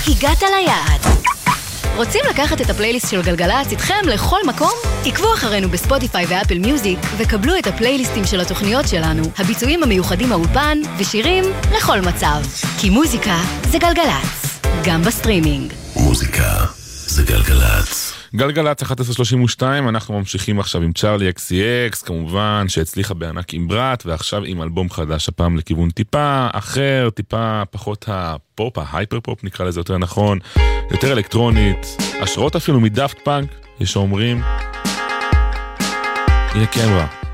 הגעת ליעד. רוצים לקחת את הפלייליסט של גלגלצ איתכם לכל מקום? עקבו אחרינו בספוטיפיי ואפל מיוזיק וקבלו את הפלייליסטים של התוכניות שלנו, הביצועים המיוחדים מהאולפן ושירים לכל מצב. כי מוזיקה זה גלגלצ, גם בסטרימינג. מוזיקה זה גלגלצ. גלגלצ 11:32, אנחנו ממשיכים עכשיו עם צ'ארלי XCX, כמובן שהצליחה בענק עם ברת, ועכשיו עם אלבום חדש, הפעם לכיוון טיפה אחר, טיפה פחות הפופ, ההייפר פופ נקרא לזה יותר נכון, יותר אלקטרונית, השראות אפילו מדאפט פאנק, יש שאומרים, הנה קמרה.